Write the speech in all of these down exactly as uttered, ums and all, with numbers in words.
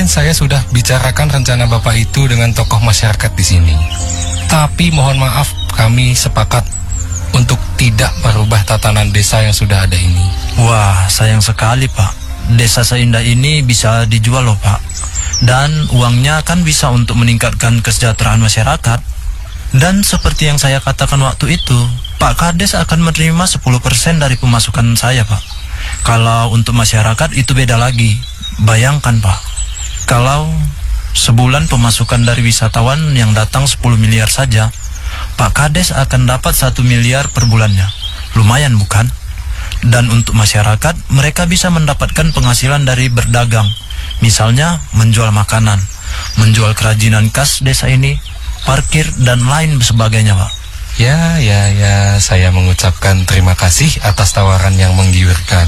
saya sudah bicarakan rencana Bapak itu dengan tokoh masyarakat di sini. Tapi mohon maaf, kami sepakat untuk tidak merubah tatanan desa yang sudah ada ini. Wah, sayang sekali, Pak. Desa seindah ini bisa dijual loh, Pak. Dan uangnya kan bisa untuk meningkatkan kesejahteraan masyarakat. Dan seperti yang saya katakan waktu itu, Pak Kades akan menerima sepuluh persen dari pemasukan saya, Pak. Kalau untuk masyarakat itu beda lagi. Bayangkan, Pak, kalau sebulan pemasukan dari wisatawan yang datang sepuluh miliar saja, Pak Kades akan dapat satu miliar per bulannya. Lumayan bukan? Dan untuk masyarakat, mereka bisa mendapatkan penghasilan dari berdagang. Misalnya menjual makanan, menjual kerajinan khas desa ini, parkir, dan lain sebagainya, Pak. Ya, ya, ya, saya mengucapkan terima kasih atas tawaran yang menggiurkan.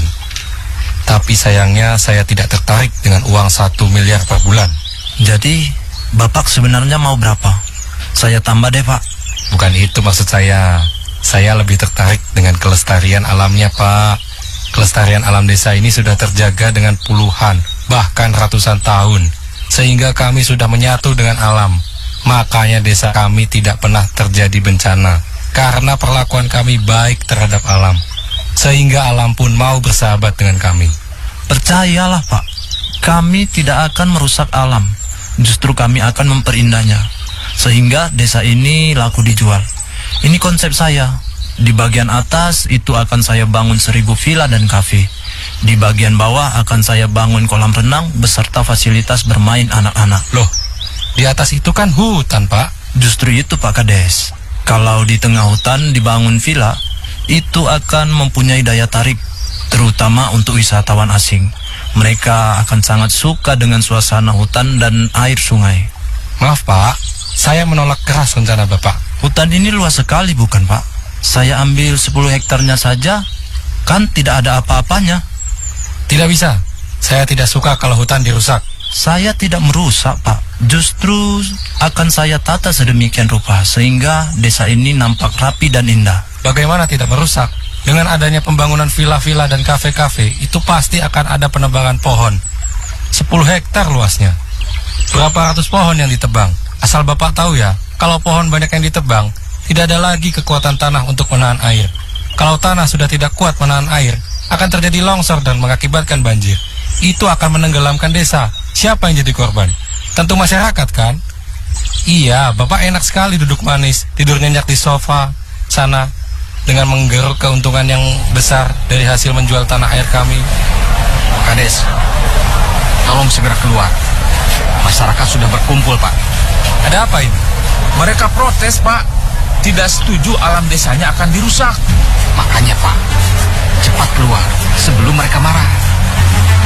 Tapi sayangnya saya tidak tertarik dengan uang satu miliar per bulan. Jadi, Bapak sebenarnya mau berapa? Saya tambah deh, Pak. Bukan itu maksud saya. Saya lebih tertarik dengan kelestarian alamnya, Pak. Kelestarian alam desa ini sudah terjaga dengan puluhan, bahkan ratusan tahun. Sehingga kami sudah menyatu dengan alam. Makanya desa kami tidak pernah terjadi bencana. Karena perlakuan kami baik terhadap alam. Sehingga alam pun mau bersahabat dengan kami. Percayalah, Pak. Kami tidak akan merusak alam. Justru kami akan memperindahnya. Sehingga desa ini laku dijual. Ini konsep saya. Di bagian atas itu akan saya bangun seribu villa dan kafe. Di bagian bawah akan saya bangun kolam renang beserta fasilitas bermain anak-anak. Loh, di atas itu kan hutan, Pak. Justru itu, Pak Kades. Kalau di tengah hutan dibangun villa, itu akan mempunyai daya tarik, terutama untuk wisatawan asing. Mereka akan sangat suka dengan suasana hutan dan air sungai. Maaf, Pak, saya menolak keras rencana Bapak. Hutan ini luas sekali bukan, Pak? Saya ambil sepuluh hektarnya saja, kan tidak ada apa-apanya. Tidak bisa. Saya tidak suka kalau hutan dirusak. Saya tidak merusak, Pak. Justru akan saya tata sedemikian rupa sehingga desa ini nampak rapi dan indah. Bagaimana tidak merusak? Dengan adanya pembangunan villa-villa dan kafe-kafe, itu pasti akan ada penebangan pohon. sepuluh hektar luasnya. Berapa ratus pohon yang ditebang? Asal Bapak tahu ya, kalau pohon banyak yang ditebang, tidak ada lagi kekuatan tanah untuk menahan air. Kalau tanah sudah tidak kuat menahan air, akan terjadi longsor dan mengakibatkan banjir. Itu akan menenggelamkan desa. Siapa yang jadi korban? Tentu masyarakat, kan? Iya, Bapak enak sekali duduk manis, tidur nyenyak di sofa sana, dengan menggeruk keuntungan yang besar dari hasil menjual tanah air kami. Pak Kades, tolong segera keluar. Masyarakat sudah berkumpul, Pak. Ada apa ini? Mereka protes, Pak. Tidak setuju alam desanya akan dirusak. Makanya